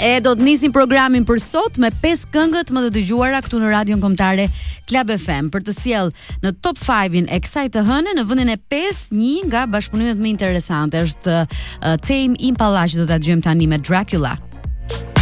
E do të nisim programin për sot me 5 këngët më të dëgjuara këtu në Radion Kombëtare Club FM për të sjell në top 5-in e kësaj të hëne. Në vendin e 5, një nga bashkëpunimet më interesante është Tame Impala, që do ta dëgjojmë tani me Dracula.